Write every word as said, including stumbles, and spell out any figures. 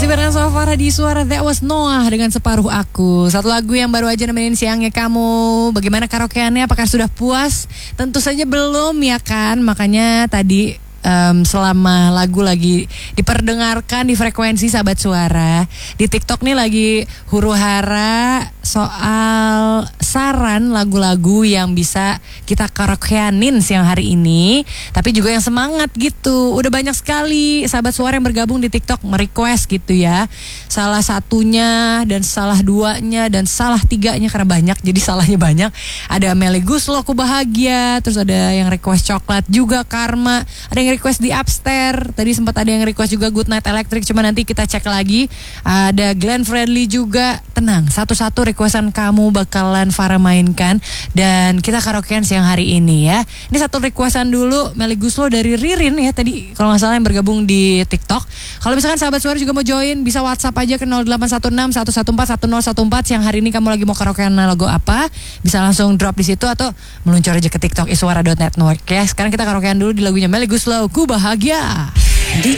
bareng sama Farah di Suara That Was Noah dengan Separuh Aku. Satu lagu yang baru aja nemenin siangnya kamu. Bagaimana karaokeannya? Apakah sudah puas? Tentu saja belum ya kan. Makanya tadi Um, selama lagu lagi diperdengarkan di frekuensi Sahabat Suara, di TikTok nih lagi huru hara soal saran lagu-lagu yang bisa kita karaokeanin siang hari ini, tapi juga yang semangat gitu. Udah banyak sekali Sahabat Suara yang bergabung di TikTok merequest gitu ya. Salah satunya dan salah duanya dan salah tiganya, karena banyak jadi salahnya banyak. Ada Melly Guslo, Aku Bahagia. Terus ada yang request coklat juga, Karma. Ada yang request di Upstairs. Tadi sempat ada yang request juga Good Night Electric, cuma nanti kita cek lagi. Ada Glenn Fredly juga. Tenang, satu-satu requestan kamu bakalan Farah mainkan dan kita karaokean siang hari ini ya. Ini satu requestan dulu, Melly Guslo dari Ririn ya tadi kalau nggak salah yang bergabung di TikTok. Kalau misalkan Sahabat Suara juga mau join, bisa WhatsApp aja ke nol delapan satu enam satu satu empat satu nol satu empat. Siang hari ini kamu lagi mau karaokean lagu apa? Bisa langsung drop di situ atau meluncur aja ke TikTok iswara dot network ya. Sekarang kita karaokean dulu di lagunya Melly Guslo, Ku Bahagia.